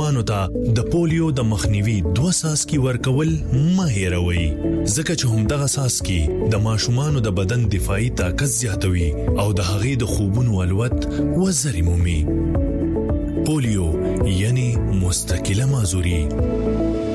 ماشومانو ته د پولیو د مخنیوي 2 څاڅکي ورکول مه هېروئ، ځکه چې همدغه څاڅکي د ماشومانو د بدن دفاعي طاقت زیاتوي او د هغې د خوبونو الوت وزرې مومي. پولیو یعنی مستقله معذوري.